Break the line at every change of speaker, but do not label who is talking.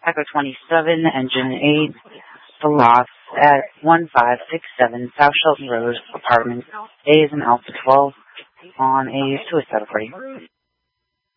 Echo 27, Engine 8, the loss at 1567 South Shelton Road, apartment A is an Alpha 12 on a suicidal party.